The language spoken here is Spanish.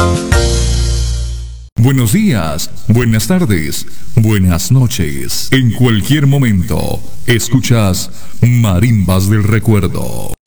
Buenos días, buenas tardes, buenas noches. En cualquier momento, escuchas Marimbas del Recuerdo.